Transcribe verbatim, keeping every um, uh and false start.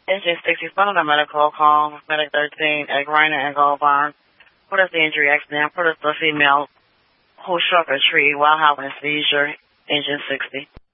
Engine sixty, following a medical call, Medic thirteen at Griner and Goldbarn. What is the injury accident? What is the female who struck a tree while having a seizure? Engine sixty.